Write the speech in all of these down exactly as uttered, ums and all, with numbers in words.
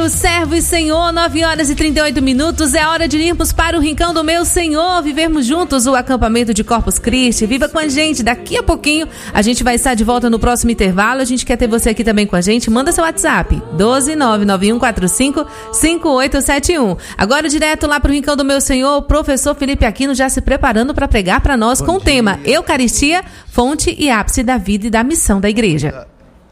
Servo e Senhor, nove horas e trinta e oito minutos, é hora de irmos para o Rincão do Meu Senhor, vivermos juntos o acampamento de Corpus Christi. Viva com a gente, daqui a pouquinho a gente vai estar de volta no próximo intervalo. A gente quer ter você aqui também com a gente. Manda seu WhatsApp, doze nove nove um quatro cinco cinco oito sete um. Agora direto lá para o Rincão do Meu Senhor, o professor Felipe Aquino já se preparando para pregar para nós. Bom com dia. O tema Eucaristia, fonte e ápice da vida e da missão da igreja.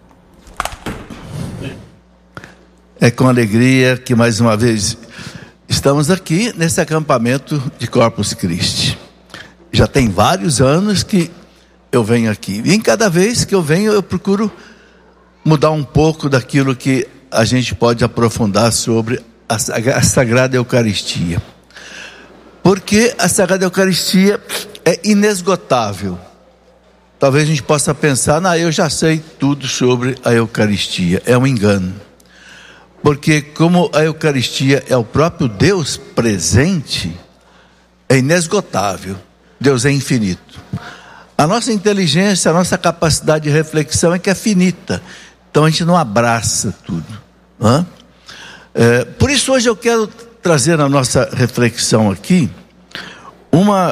É com alegria que mais uma vez estamos aqui nesse acampamento de Corpus Christi. Já tem vários anos que eu venho aqui. E em cada vez que eu venho eu procuro mudar um pouco daquilo que a gente pode aprofundar sobre a, a Sagrada Eucaristia. Porque a Sagrada Eucaristia é inesgotável. Talvez a gente possa pensar, não, eu já sei tudo sobre a Eucaristia. É um engano. Porque como a Eucaristia é o próprio Deus presente, é inesgotável. Deus é infinito. A nossa inteligência, a nossa capacidade de reflexão é que é finita. Então a gente não abraça tudo. Hã? É, por isso hoje eu quero trazer na nossa reflexão aqui uma,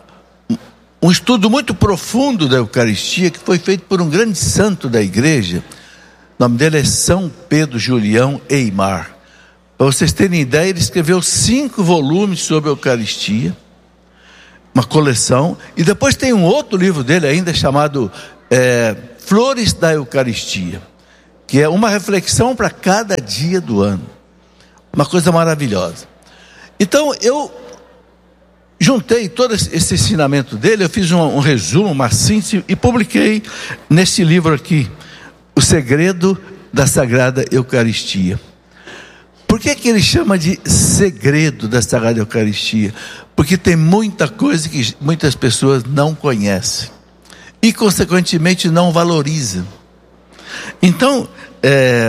um estudo muito profundo da Eucaristia que foi feito por um grande santo da igreja. O nome dele é São Pedro Julião Eymar. Para vocês terem ideia, ele escreveu cinco volumes sobre a Eucaristia, uma coleção, e depois tem um outro livro dele ainda chamado é, Flores da Eucaristia, que é uma reflexão para cada dia do ano, uma coisa maravilhosa. Então eu juntei todo esse ensinamento dele, eu fiz um, um resumo, uma síntese e publiquei nesse livro aqui, O Segredo da Sagrada Eucaristia. Por que que ele chama de segredo da Sagrada Eucaristia? Porque tem muita coisa que muitas pessoas não conhecem e consequentemente não valorizam. Então é,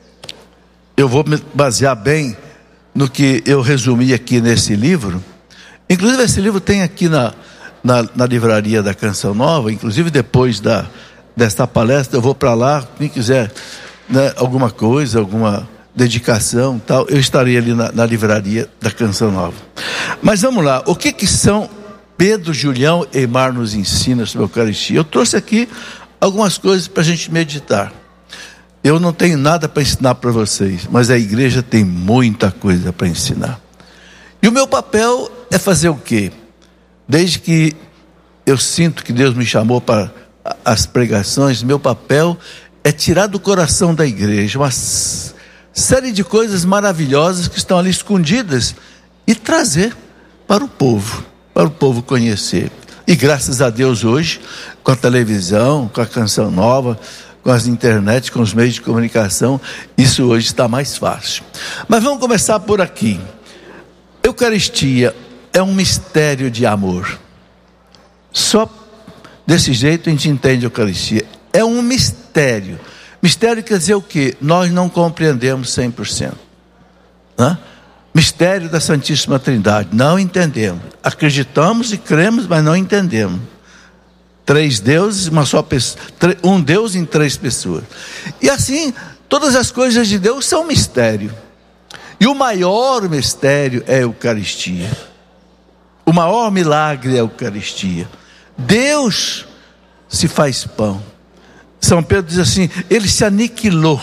eu vou me basear bem no que eu resumi aqui nesse livro. Inclusive esse livro tem aqui na, na, na livraria da Canção Nova. Inclusive depois da desta palestra eu vou para lá, quem quiser, né, alguma coisa, alguma dedicação tal, eu estarei ali na, na livraria da Canção Nova. Mas vamos lá, o que que São Pedro Julião Eymar nos ensina sobre a Eucaristia? Eu trouxe aqui algumas coisas para a gente meditar. Eu não tenho nada para ensinar para vocês, mas a igreja tem muita coisa para ensinar. E o meu papel é fazer o quê? Desde que eu sinto que Deus me chamou para as pregações, meu papel é tirar do coração da igreja uma série de coisas maravilhosas que estão ali escondidas e trazer para o povo, para o povo conhecer. E graças a Deus hoje, com a televisão, com a Canção Nova, com as internet, com os meios de comunicação, isso hoje está mais fácil. Mas vamos começar por aqui. Eucaristia é um mistério de amor. Só desse jeito a gente entende a Eucaristia. É um mistério. Mistério quer dizer o quê? Nós não compreendemos cem por cento. Né? Mistério da Santíssima Trindade. Não entendemos. Acreditamos e cremos, mas não entendemos. Três deuses, uma só pessoa. Um Deus em três pessoas. E assim, todas as coisas de Deus são mistério. E o maior mistério é a Eucaristia. O maior milagre é a Eucaristia. Deus se faz pão. São Pedro diz assim, ele se aniquilou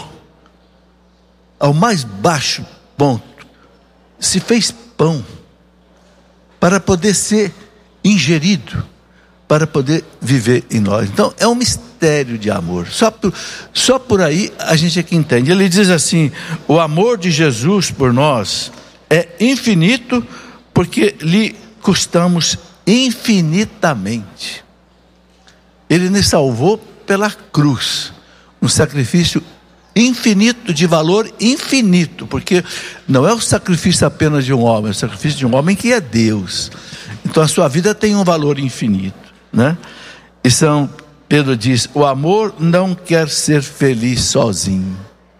ao mais baixo ponto, se fez pão para poder ser ingerido, para poder viver em nós. Então é um mistério de amor. Só por, só por aí a gente é que entende. Ele diz assim, o amor de Jesus por nós é infinito, porque lhe custamos infinitamente. Ele nos salvou pela cruz, um sacrifício infinito, de valor infinito, porque não é o sacrifício apenas de um homem, é o sacrifício de um homem que é Deus. Então a sua vida tem um valor infinito, né? E São Pedro diz, o amor não quer ser feliz sozinho.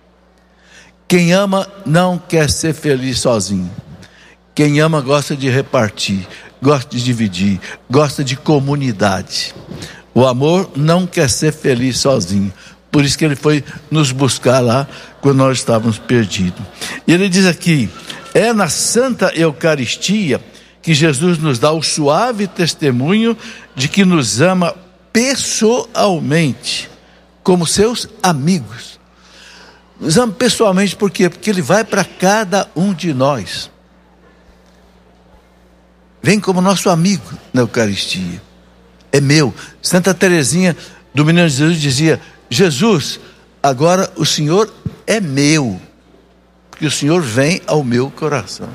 Quem ama não quer ser feliz sozinho. Quem ama gosta de repartir, gosta de dividir, gosta de comunidade. O amor não quer ser feliz sozinho. Por isso que ele foi nos buscar lá quando nós estávamos perdidos. E ele diz aqui: é na Santa Eucaristia que Jesus nos dá o suave testemunho de que nos ama pessoalmente, como seus amigos. Nos ama pessoalmente por quê? Porque ele vai para cada um de nós. Vem como nosso amigo na Eucaristia. É meu. Santa Teresinha do Menino Jesus dizia: Jesus, agora o Senhor é meu, porque o Senhor vem ao meu coração.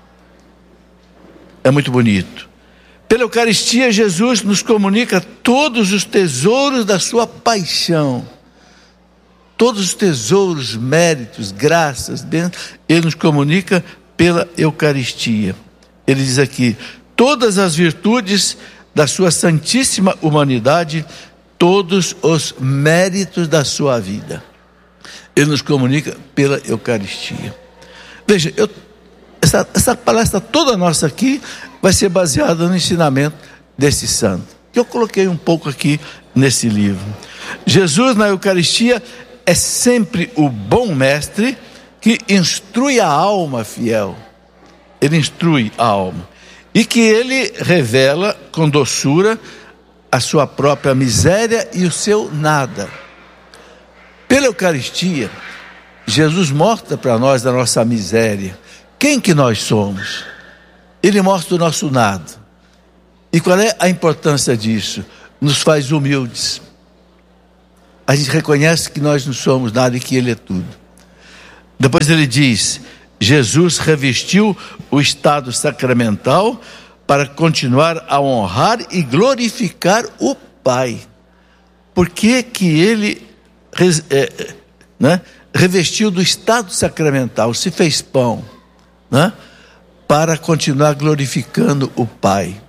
É muito bonito. Pela Eucaristia, Jesus nos comunica todos os tesouros da sua paixão. Todos os tesouros, méritos, graças, bênçãos, ele nos comunica pela Eucaristia. Ele diz aqui: todas as virtudes da sua santíssima humanidade, todos os méritos da sua vida. Ele nos comunica pela Eucaristia. Veja, eu, essa, essa palestra toda nossa aqui vai ser baseada no ensinamento desse santo, que eu coloquei um pouco aqui nesse livro. Jesus na Eucaristia é sempre o bom mestre que instrui a alma fiel. Ele instrui a alma. E que ele revela com doçura a sua própria miséria e o seu nada. Pela Eucaristia, Jesus mostra para nós a nossa miséria. Quem que nós somos? Ele mostra o nosso nada. E qual é a importância disso? Nos faz humildes. A gente reconhece que nós não somos nada e que ele é tudo. Depois ele diz: Jesus revestiu o estado sacramental para continuar a honrar e glorificar o Pai. Por que que ele é, né, revestiu do estado sacramental, se fez pão, né, para continuar glorificando o Pai?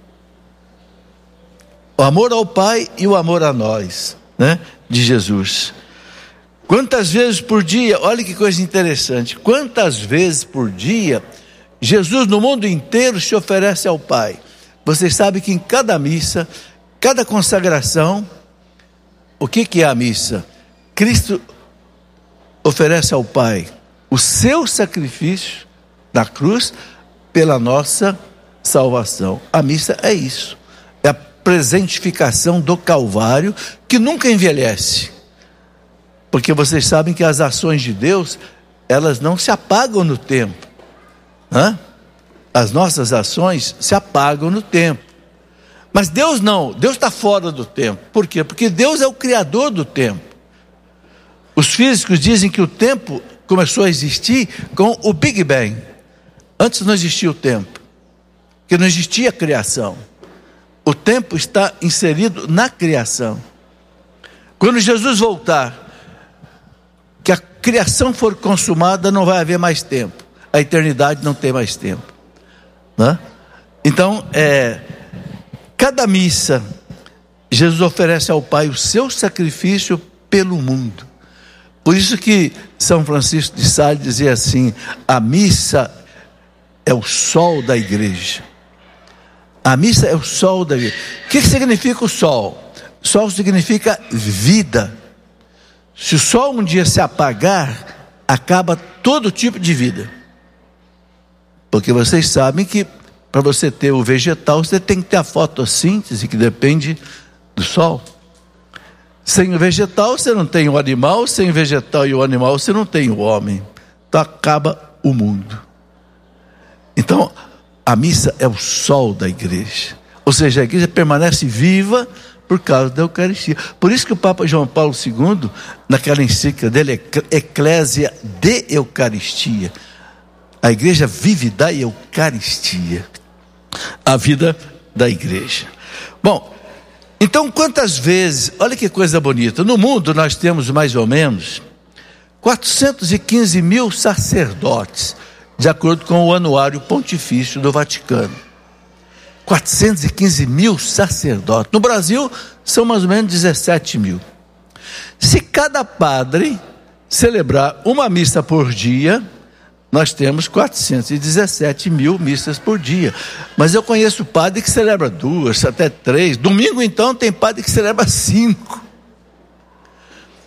O amor ao Pai e o amor a nós, né, de Jesus. Quantas vezes por dia, olha que coisa interessante, quantas vezes por dia Jesus no mundo inteiro se oferece ao Pai. Vocês sabem que em cada missa, cada consagração, o que que é a missa? Cristo oferece ao Pai o seu sacrifício na cruz pela nossa salvação. A missa é isso, é a presentificação do Calvário, que nunca envelhece. Porque vocês sabem que as ações de Deus, elas não se apagam no tempo. Hã? As nossas ações se apagam no tempo. Mas Deus não, Deus está fora do tempo. Por quê? Porque Deus é o criador do tempo. Os físicos dizem que o tempo começou a existir com o Big Bang. Antes não existia o tempo, porque não existia a criação. O tempo está inserido na criação. Quando Jesus voltar, que a criação for consumada, não vai haver mais tempo. A eternidade não tem mais tempo, né? Então, é, cada missa, Jesus oferece ao Pai o seu sacrifício pelo mundo. Por isso que São Francisco de Sales dizia assim: a missa é o sol da igreja. A missa é o sol da igreja. O que significa o sol? Sol significa vida. Se o sol um dia se apagar, acaba todo tipo de vida. Porque vocês sabem que para você ter o vegetal, você tem que ter a fotossíntese, que depende do sol. Sem o vegetal, você não tem o animal. Sem o vegetal e o animal, você não tem o homem. Então acaba o mundo. Então, a missa é o sol da igreja. Ou seja, a igreja permanece viva por causa da Eucaristia. Por isso que o Papa João Paulo segundo, naquela encíclica dele, Eclésia de Eucaristia, a igreja vive da Eucaristia, a vida da igreja. Bom, então quantas vezes, olha que coisa bonita, no mundo nós temos mais ou menos quatrocentos e quinze mil sacerdotes, de acordo com o Anuário Pontifício do Vaticano. quatrocentos e quinze mil sacerdotes. No Brasil, são mais ou menos dezessete mil. Se cada padre celebrar uma missa por dia, nós temos quatrocentos e dezessete mil missas por dia. Mas eu conheço padre que celebra duas, até três. Domingo, então, tem padre que celebra cinco.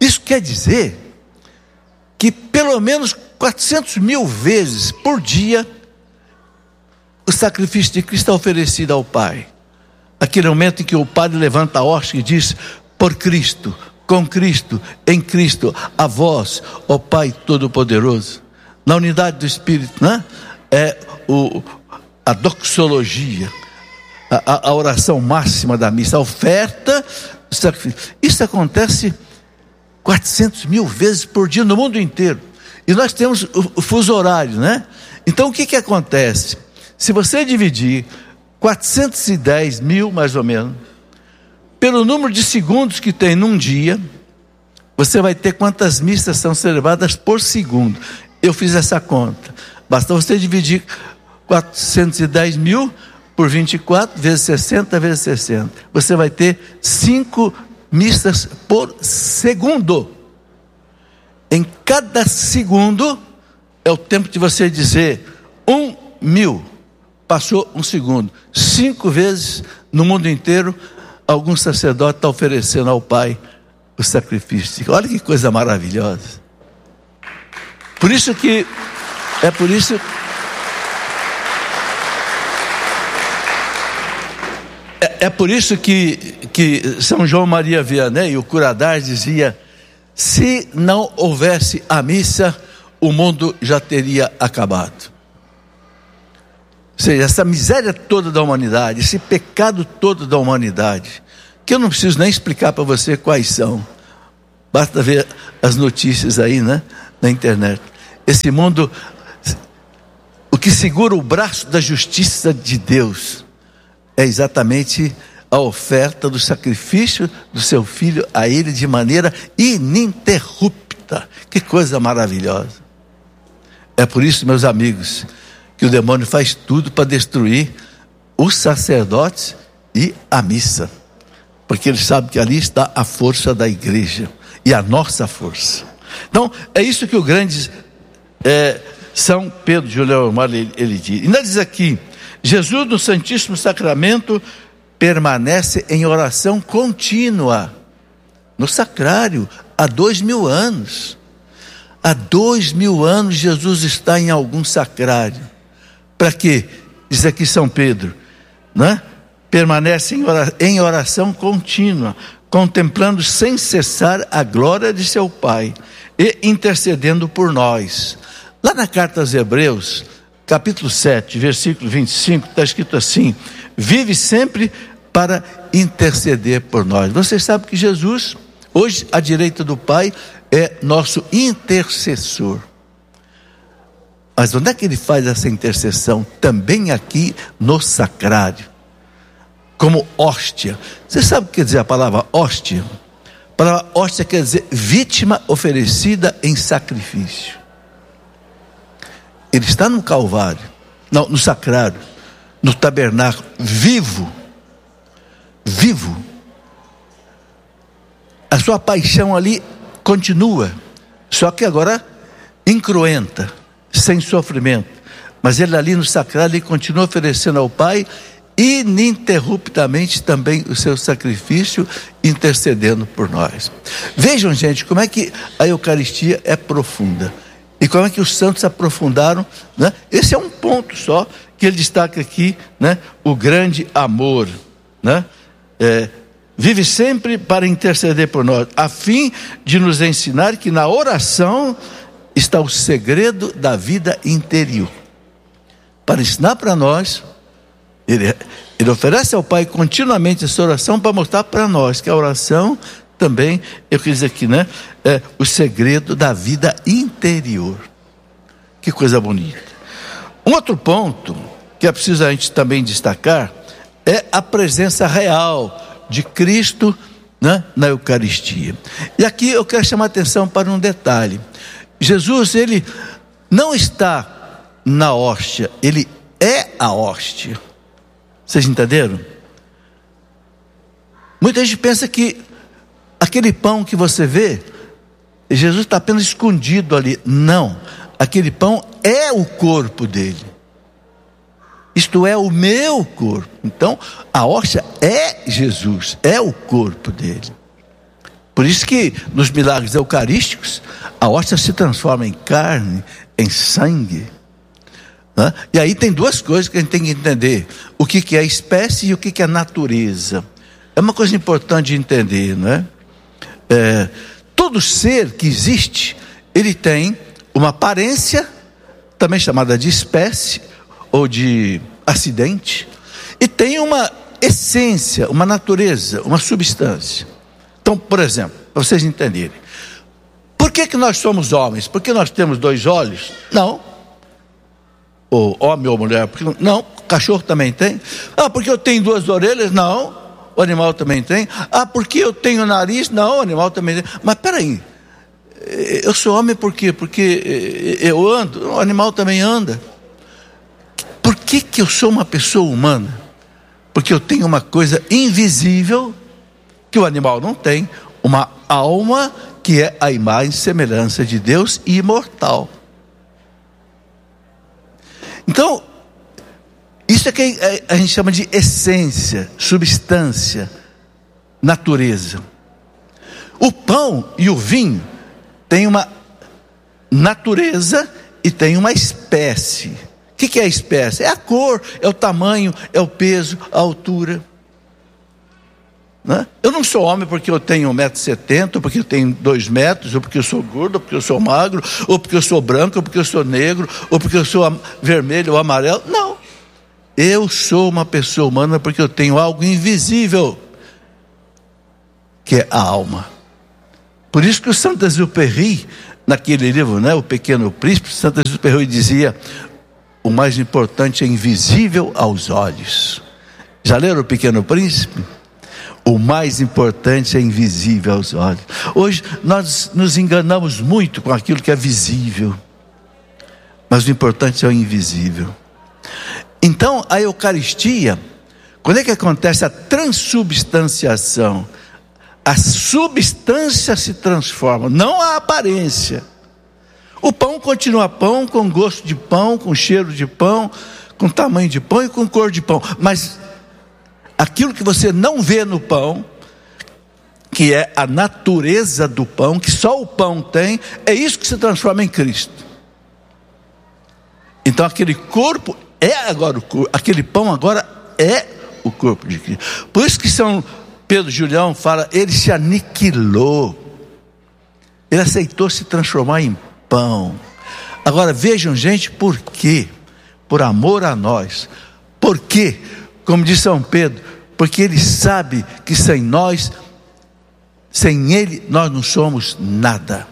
Isso quer dizer que pelo menos quatrocentos mil vezes por dia o sacrifício de Cristo é oferecido ao Pai. Aquele momento em que o Padre levanta a hóstia e diz: por Cristo, com Cristo, em Cristo, a vós, ó Pai Todo-Poderoso. Na unidade do Espírito, né? É o, a doxologia, a, a oração máxima da missa, a oferta do sacrifício. Isso acontece quatrocentos mil vezes por dia no mundo inteiro. E nós temos o, o fuso horário, né? Então o que que acontece? Se você dividir quatrocentos e dez mil, mais ou menos, pelo número de segundos que tem num dia, você vai ter quantas missas são celebradas por segundo. Eu fiz essa conta. Basta você dividir quatrocentos e dez mil por vinte e quatro, vezes sessenta, vezes sessenta. Você vai ter cinco missas por segundo. Em cada segundo é o tempo de você dizer um mil. Passou um segundo. Cinco vezes no mundo inteiro, algum sacerdote está oferecendo ao Pai o sacrifício. Olha que coisa maravilhosa. Por isso que, é por isso, é, é por isso que, que São João Maria Vianney, o curador, dizia: se não houvesse a missa, o mundo já teria acabado. Ou seja, essa miséria toda da humanidade, esse pecado todo da humanidade, que eu não preciso nem explicar para você quais são, basta ver as notícias aí, né, na internet. Esse mundo, o que segura o braço da justiça de Deus é exatamente a oferta do sacrifício do seu filho a ele de maneira ininterrupta. Que coisa maravilhosa. É por isso, meus amigos, que o demônio faz tudo para destruir os sacerdotes e a missa, porque ele sabe que ali está a força da igreja e a nossa força. Então é isso que o grande é, São Pedro de Leomar ele, ele diz. E ainda diz aqui: Jesus no Santíssimo Sacramento permanece em oração contínua no sacrário há dois mil anos. Há dois mil anos Jesus está em algum sacrário. Para quê? Diz aqui São Pedro, né? Permanece em oração contínua, contemplando sem cessar a glória de seu Pai e intercedendo por nós. Lá na carta aos Hebreus, capítulo sete, versículo vinte e cinco, está escrito assim: vive sempre para interceder por nós. Você sabe que Jesus, hoje à direita do Pai, é nosso intercessor. Mas onde é que ele faz essa intercessão? Também aqui no sacrário, como hóstia. Você sabe o que quer dizer a palavra hóstia? A palavra hóstia quer dizer vítima oferecida em sacrifício. Ele está no Calvário, não, no sacrário, no tabernáculo, vivo, vivo. A sua paixão ali continua, só que agora incruenta, sem sofrimento. Mas ele ali no sacrário, ele continua oferecendo ao Pai ininterruptamente também o seu sacrifício, intercedendo por nós. Vejam, gente, como é que a Eucaristia é profunda e como é que os santos aprofundaram, né? Esse é um ponto só que ele destaca aqui, né? O grande amor, né? É, vive sempre para interceder por nós, a fim de nos ensinar que na oração está o segredo da vida interior. Para ensinar para nós, ele, ele oferece ao Pai continuamente essa oração para mostrar para nós que a oração também, eu quis dizer aqui, né? É o segredo da vida interior. Que coisa bonita. Um outro ponto que é preciso a gente também destacar é a presença real de Cristo, né, na Eucaristia. E aqui eu quero chamar a atenção para um detalhe. Jesus, ele não está na hóstia, ele é a hóstia. Vocês entenderam? Muita gente pensa que aquele pão que você vê, Jesus está apenas escondido ali. Não, aquele pão é o corpo dele. Isto é o meu corpo. Então, a hóstia é Jesus, é o corpo dele. Por isso que nos milagres eucarísticos, a hóstia se transforma em carne, em sangue. Né? E aí tem duas coisas que a gente tem que entender: o que, que é espécie e o que, que é natureza. É uma coisa importante de entender, não é? É, todo ser que existe, ele tem uma aparência, também chamada de espécie ou de acidente, e tem uma essência, uma natureza, uma substância. Então, por exemplo, para vocês entenderem, por que que nós somos homens? Porque nós temos dois olhos? Não. Ou homem ou mulher? Porque não. Cachorro também tem. Ah, porque eu tenho duas orelhas? Não. O animal também tem. Ah, porque eu tenho nariz? Não, o animal também tem. Mas peraí, eu sou homem por quê? Porque eu ando, o animal também anda. Por que que eu sou uma pessoa humana? Porque eu tenho uma coisa invisível que o animal não tem, uma alma que é a imagem e semelhança de Deus e imortal. Então, isso é que a gente chama de essência, substância, natureza. O pão e o vinho têm uma natureza e tem uma espécie. O que que é a espécie? É a cor, é o tamanho, é o peso, a altura. Né? Eu não sou homem porque eu tenho um metro e setenta, ou porque eu tenho dois metros, ou porque eu sou gordo, ou porque eu sou magro, ou porque eu sou branco, ou porque eu sou negro, ou porque eu sou vermelho ou amarelo. Não. Eu sou uma pessoa humana porque eu tenho algo invisível, que é a alma. Por isso que o Saint-Exupéry, naquele livro, né, O Pequeno Príncipe, Saint-Exupéry dizia: o mais importante é invisível aos olhos. Já leram O Pequeno Príncipe? O mais importante é invisível aos olhos. Hoje nós nos enganamos muito com aquilo que é visível, mas o importante é o invisível. Então a Eucaristia, quando é que acontece a transubstanciação? A substância se transforma, não a aparência. O pão continua pão, com gosto de pão, com cheiro de pão, com tamanho de pão e com cor de pão, mas aquilo que você não vê no pão, que é a natureza do pão, que só o pão tem, é isso que se transforma em Cristo. Então aquele corpo é agora o corpo, aquele pão agora é o corpo de Cristo. Por isso que São Pedro Julião fala, ele se aniquilou, ele aceitou se transformar em pão. Agora vejam, gente, por quê? Por amor a nós. Por quê? Como diz São Pedro, porque ele sabe que sem nós, sem ele, nós não somos nada.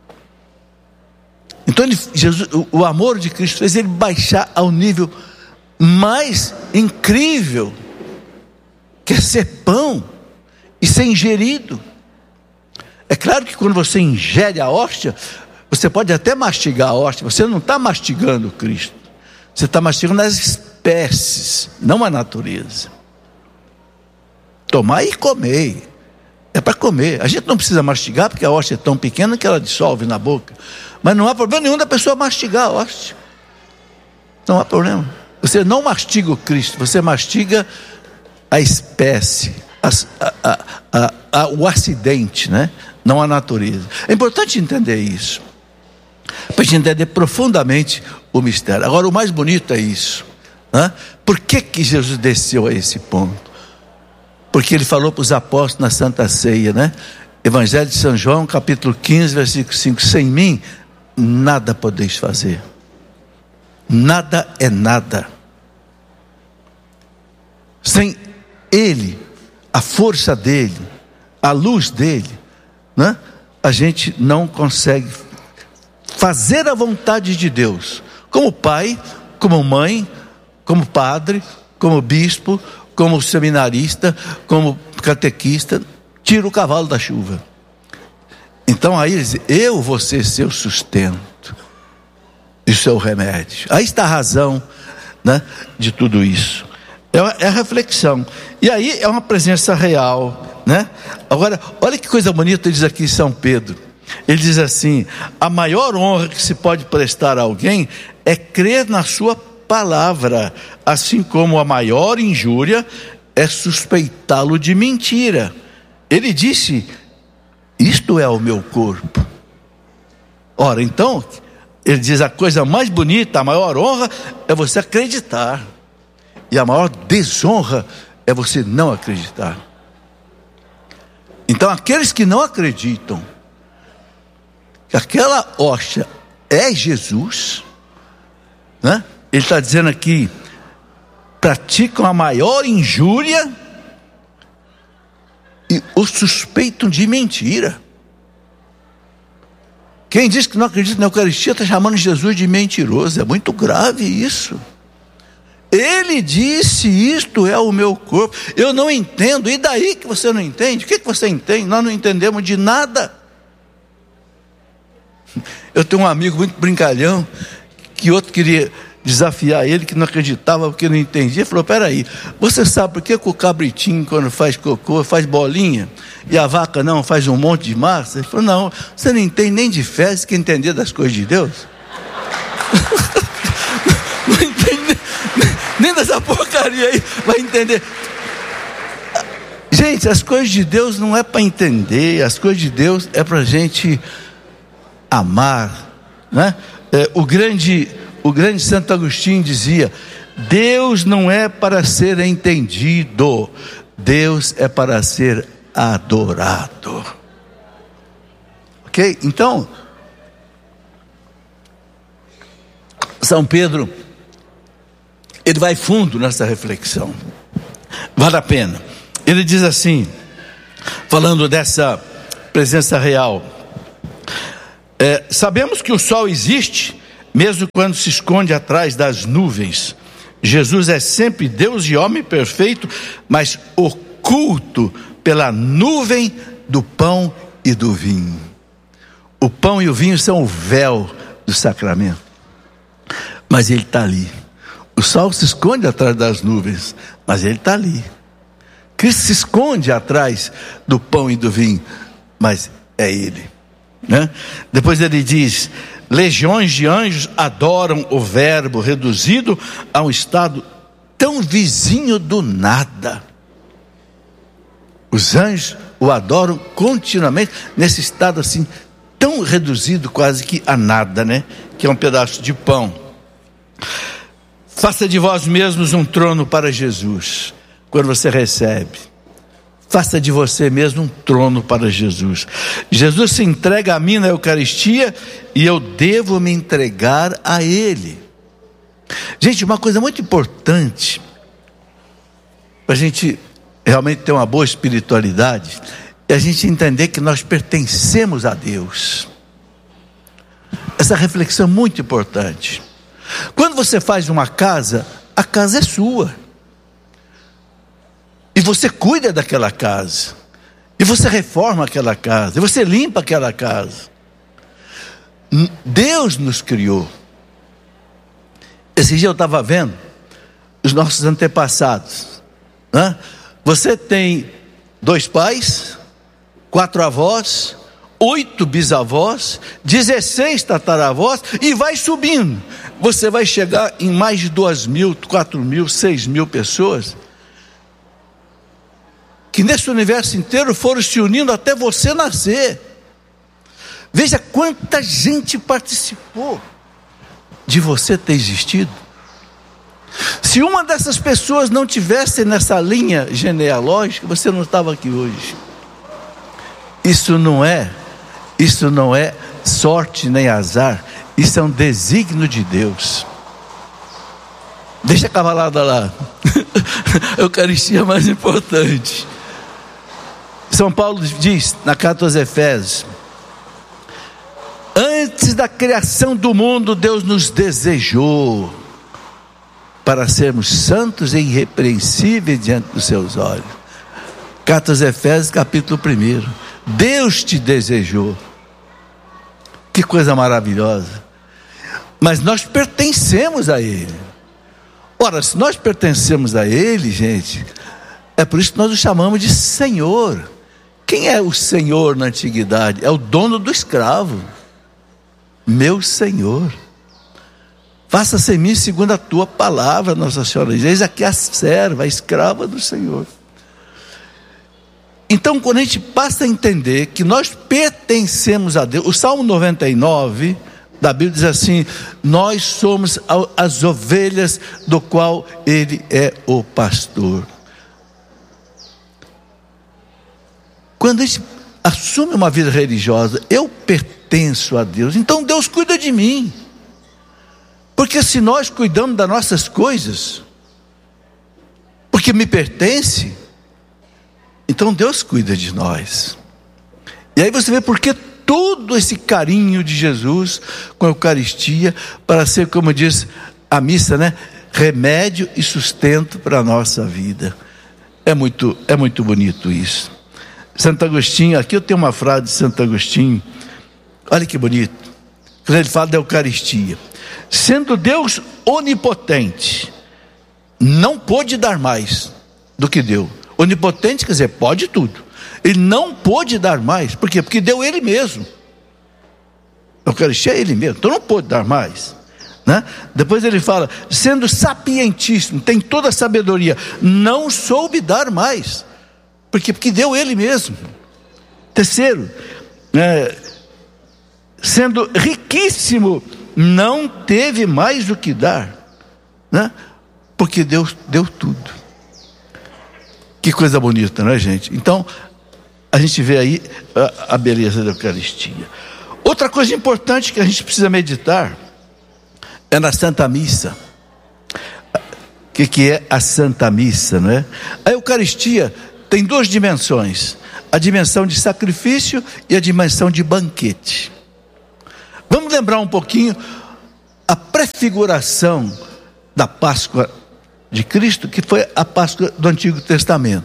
Então ele, Jesus, o, o amor de Cristo fez ele baixar ao nível mais incrível, que é ser pão e ser ingerido. É claro que quando você ingere a hóstia, você pode até mastigar a hóstia, você não está mastigando Cristo, você está mastigando as espécies, não a natureza. Tomar e comer, é para comer. A gente não precisa mastigar, porque a hóstia é tão pequena que ela dissolve na boca, mas não há problema nenhum da pessoa mastigar a hóstia, não há problema. Você não mastiga o Cristo, você mastiga a espécie, a, a, a, a, o acidente, né? Não a natureza. É importante entender isso, para a gente entender profundamente o mistério. Agora, o mais bonito é isso, né? Por que que Jesus desceu a esse ponto? Porque ele falou para os apóstolos na Santa Ceia, né? Evangelho de São João, capítulo quinze, versículo cinco: sem mim nada podeis fazer. Nada é nada. Sem ele, a força dele, a luz dele, né? A gente não consegue fazer a vontade de Deus, como pai, como mãe, como padre, como bispo, como seminarista, como catequista. Tira o cavalo da chuva. Então aí ele diz: eu vou ser seu sustento e seu remédio. Aí está a razão, né, de tudo isso. É, é a reflexão. E aí é uma presença real, né? Agora, olha que coisa bonita diz aqui São Pedro. Ele diz assim: a maior honra que se pode prestar a alguém é crer na sua palavra, assim como a maior injúria é suspeitá-lo de mentira. Ele disse isto é o meu corpo. Ora, então, ele diz, a coisa mais bonita, a maior honra é você acreditar, e a maior desonra é você não acreditar. Então, aqueles que não acreditam que aquela hóstia é Jesus, né? Ele está dizendo aqui, praticam a maior injúria e o suspeitam de mentira. Quem diz que não acredita na Eucaristia está chamando Jesus de mentiroso. É muito grave isso. Ele disse, isto é o meu corpo. Eu não entendo. E daí que você não entende? O que, que você entende? Nós não entendemos de nada. Eu tenho um amigo muito brincalhão, que outro queria desafiar ele, que não acreditava porque não entendia. Ele falou, peraí, você sabe por que, que o cabritinho, quando faz cocô, faz bolinha, e a vaca não, faz um monte de massa? Ele falou, não, você não entende nem de fé, você quer entender das coisas de Deus? Não entende nem dessa porcaria aí, vai entender. Gente, as coisas de Deus não é para entender, as coisas de Deus é para a gente amar, né? É, o grande, o grande Santo Agostinho dizia, Deus não é para ser entendido, Deus é para ser adorado. Ok? Então, São Pedro, ele vai fundo nessa reflexão, vale a pena. Ele diz assim, falando dessa presença real, é, sabemos que o sol existe, mesmo quando se esconde atrás das nuvens. Jesus é sempre Deus e homem perfeito, mas oculto pela nuvem do pão e do vinho. O pão e o vinho são o véu do sacramento, mas ele está ali. O sol se esconde atrás das nuvens, mas ele está ali. Cristo se esconde atrás do pão e do vinho, mas é ele, né? Depois ele diz, legiões de anjos adoram o verbo reduzido a um estado tão vizinho do nada. Os anjos o adoram continuamente nesse estado assim, tão reduzido quase que a nada, né? Que é um pedaço de pão. Faça de vós mesmos um trono para Jesus. Quando você recebe, faça de você mesmo um trono para Jesus. Jesus se entrega a mim na Eucaristia e eu devo me entregar a Ele. Gente, uma coisa muito importante para a gente realmente ter uma boa espiritualidade é a gente entender que nós pertencemos a Deus. Essa reflexão é muito importante. Quando você faz uma casa, a casa é sua. E você cuida daquela casa. E você reforma aquela casa. E você limpa aquela casa. Deus nos criou. Esse dia eu estava vendo os nossos antepassados, né? Você tem dois pais, quatro avós, oito bisavós, dezesseis tataravós e vai subindo. Você vai chegar em mais de duas mil, quatro mil, seis mil pessoas que nesse universo inteiro foram se unindo até você nascer. Veja quanta gente participou de você ter existido. Se uma dessas pessoas não tivesse nessa linha genealógica, você não estava aqui hoje. Isso não é, isso não é sorte nem azar, isso é um desígnio de Deus. Deixa a cavalada lá. A Eucaristia é mais importante. São Paulo diz na carta aos Efésios: antes da criação do mundo, Deus nos desejou para sermos santos e irrepreensíveis diante dos seus olhos. Carta aos Efésios, capítulo primeiro. Deus te desejou. Que coisa maravilhosa. Mas nós pertencemos a Ele. Ora, se nós pertencemos a Ele, gente, é por isso que nós o chamamos de Senhor. Quem é o Senhor na antiguidade? É o dono do escravo. Meu Senhor, faça-se em mim segundo a tua palavra, Nossa Senhora. Eis aqui a serva, a escrava do Senhor. Então, quando a gente passa a entender que nós pertencemos a Deus, o Salmo noventa e nove da Bíblia diz assim: nós somos as ovelhas do qual Ele é o pastor. Quando a gente assume uma vida religiosa, eu pertenço a Deus, então Deus cuida de mim. Porque se nós cuidamos das nossas coisas, porque me pertence, então Deus cuida de nós. E aí você vê porque todo esse carinho de Jesus com a Eucaristia, para ser, como diz a missa, né? Remédio e sustento para a nossa vida. É muito, é muito bonito isso. Santo Agostinho, aqui eu tenho uma frase de Santo Agostinho, olha que bonito, quando ele fala da Eucaristia: sendo Deus onipotente, não pôde dar mais do que deu. Onipotente quer dizer, pode tudo. Ele não pôde dar mais. Por quê? Porque deu Ele mesmo. A Eucaristia é Ele mesmo, então não pôde dar mais, né? Depois ele fala, sendo sapientíssimo, tem toda a sabedoria, não soube dar mais. Por quê? Porque deu Ele mesmo. Terceiro, é, sendo riquíssimo, não teve mais o que dar, né? Porque Deus deu tudo. Que coisa bonita, não é, gente? Então, a gente vê aí a, a beleza da Eucaristia. Outra coisa importante que a gente precisa meditar é na Santa Missa. O que, que é a Santa Missa, não é? A Eucaristia tem duas dimensões: a dimensão de sacrifício e a dimensão de banquete. Vamos lembrar um pouquinho a prefiguração da Páscoa de Cristo, que foi a Páscoa do Antigo Testamento.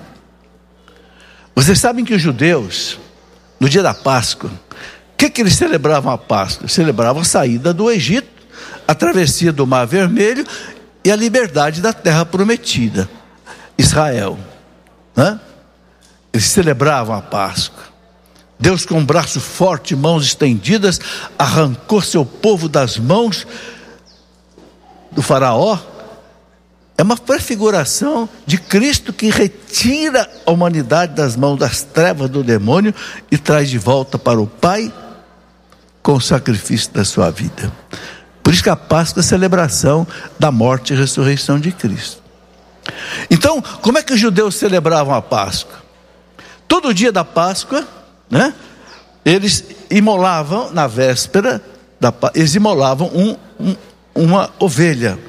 Vocês sabem que os judeus, no dia da Páscoa, o que, que eles celebravam a Páscoa? Celebravam a saída do Egito, a travessia do Mar Vermelho e a liberdade da terra prometida, Israel, né? Eles celebravam a Páscoa. Deus, com um braço forte, mãos estendidas, arrancou seu povo das mãos do faraó. É uma prefiguração de Cristo que retira a humanidade das mãos das trevas do demônio e traz de volta para o Pai com o sacrifício da sua vida. Por isso que a Páscoa é a celebração da morte e ressurreição de Cristo. Então, como é que os judeus celebravam a Páscoa? Todo dia da Páscoa, né, eles imolavam na véspera da Páscoa, eles imolavam um, um, uma ovelha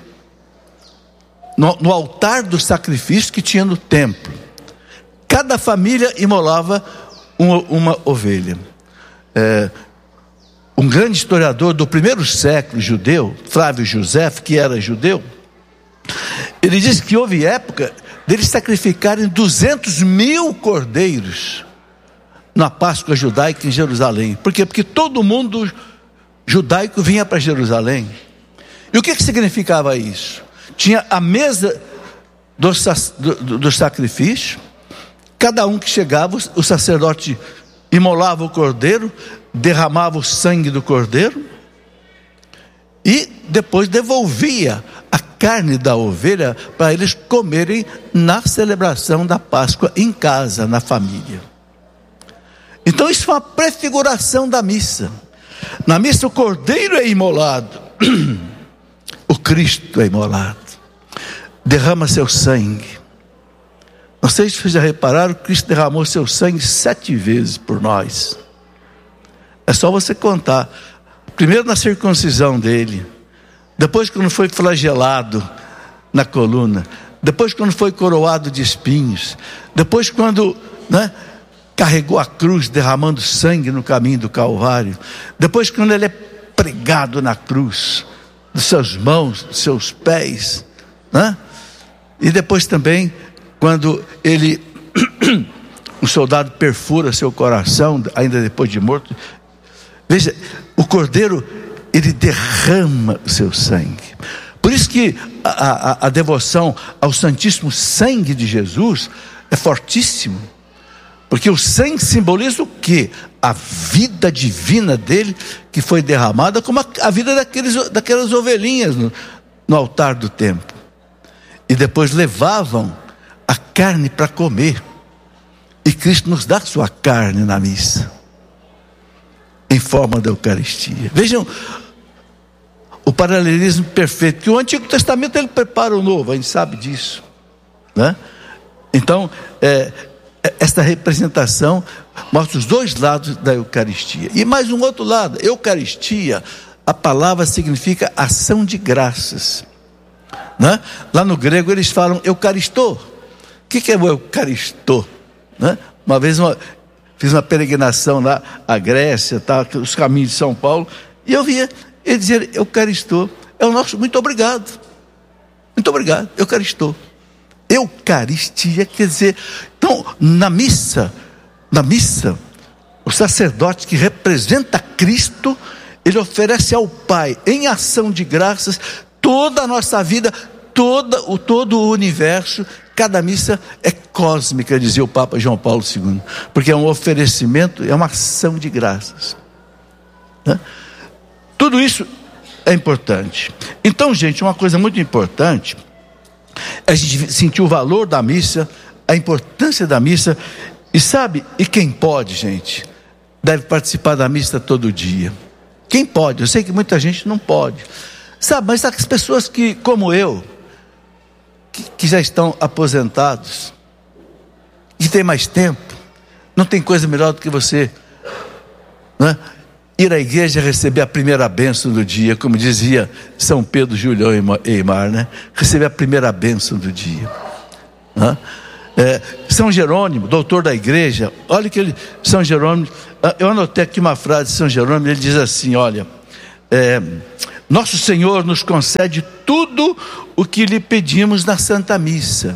no, no altar do sacrifício que tinha no templo. Cada família imolava uma, uma ovelha. É, um grande historiador do primeiro século judeu, Flávio Josefo, que era judeu, ele diz que houve época deles sacrificarem duzentos mil cordeiros na Páscoa judaica em Jerusalém. Por quê? Porque todo mundo judaico vinha para Jerusalém. E o que, que significava isso? Tinha a mesa do, do, do sacrifício, cada um que chegava, o sacerdote imolava o cordeiro, derramava o sangue do cordeiro e depois devolvia a carne da ovelha para eles comerem na celebração da Páscoa em casa, na família. Então isso foi uma prefiguração da missa. Na missa o cordeiro é imolado, o Cristo é imolado, derrama seu sangue. Não sei se vocês já repararam, Cristo derramou seu sangue sete vezes por nós. É só você contar. Primeiro na circuncisão dele, depois quando foi flagelado na coluna, depois quando foi coroado de espinhos, depois quando, né, carregou a cruz derramando sangue no caminho do Calvário, depois quando ele é pregado na cruz, dos seus mãos, dos seus pés, né? E depois também quando ele o soldado perfura seu coração ainda depois de morto. Veja, o cordeiro, ele derrama o seu sangue. Por isso que a, a, a devoção ao Santíssimo Sangue de Jesus é fortíssimo. Porque o sangue simboliza o quê? A vida divina dele, que foi derramada, como a, a vida daqueles, daquelas ovelhinhas no, no altar do templo. E depois levavam a carne para comer. E Cristo nos dá sua carne na missa, em forma da Eucaristia. Vejam o paralelismo perfeito, que o Antigo Testamento ele prepara o Novo, a gente sabe disso, né? Então, é, esta representação mostra os dois lados da Eucaristia. E mais um outro lado, Eucaristia, a palavra significa ação de graças, né? Lá no grego eles falam Eucaristô. O que, que é o Eucaristô? Né? Uma vez uma, fiz uma peregrinação lá à Grécia, tá, os caminhos de São Paulo, e eu via ele dizer Eucaristô, é o nosso muito obrigado, muito obrigado, Eucaristô. Eucaristia quer dizer, então na missa, na missa, o sacerdote que representa Cristo, ele oferece ao Pai, em ação de graças, toda a nossa vida, toda, o, todo o universo. Cada missa é cósmica, dizia o Papa João Paulo segundo, porque é um oferecimento, é uma ação de graças, né? Tudo isso é importante. Então, gente, uma coisa muito importante, a gente sentir o valor da missa, a importância da missa, e sabe, e quem pode, gente, deve participar da missa todo dia. Quem pode? Eu sei que muita gente não pode, sabe, mas as pessoas que, como eu, que, que já estão aposentados, que tem mais tempo, não tem coisa melhor do que você, né, ir à igreja e receber a primeira bênção do dia, como dizia São Pedro Julião Eimar, né? Receber a primeira bênção do dia, né? É, São Jerônimo, doutor da igreja, olha que ele, São Jerônimo, eu anotei aqui uma frase de São Jerônimo, ele diz assim, olha, é, nosso Senhor nos concede tudo o que lhe pedimos na Santa Missa.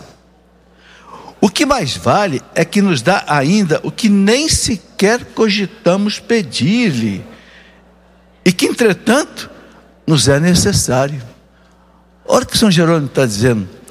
O que mais vale é que nos dá ainda o que nem sequer cogitamos pedir-lhe, e que entretanto nos é necessário. Olha o que São Jerônimo está dizendo.